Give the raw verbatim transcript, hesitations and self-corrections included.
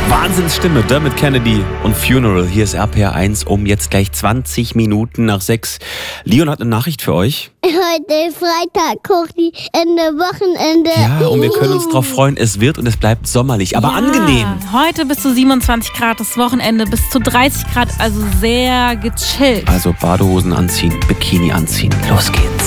Wahnsinnsstimme, Dermot Kennedy und Funeral. Hier ist R P R eins um jetzt gleich zwanzig Minuten nach sechs. Leon hat eine Nachricht für euch. Heute Freitag, Kochi, Ende Wochenende. Ja, und wir können uns drauf freuen, es wird und es bleibt sommerlich, aber ja, angenehm. Heute bis zu siebenundzwanzig Grad, das Wochenende bis zu dreißig Grad, also sehr gechillt. Also Badehosen anziehen, Bikini anziehen, los geht's.